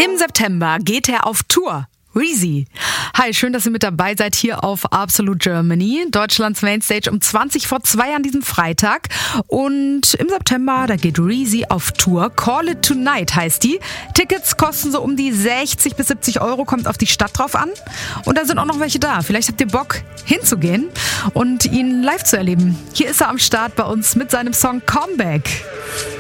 Im September geht er auf Tour. Reezy. Hi, schön, dass ihr mit dabei seid hier auf Absolute Germany, Deutschlands Mainstage um 1:20 an diesem Freitag. Und im September, da geht Reezy auf Tour. Call It Tonight heißt die. Tickets kosten so um die 60 bis 70 Euro, kommt auf die Stadt drauf an. Und da sind auch noch welche da. Vielleicht habt ihr Bock hinzugehen und ihn live zu erleben. Hier ist er am Start bei uns mit seinem Song Comeback.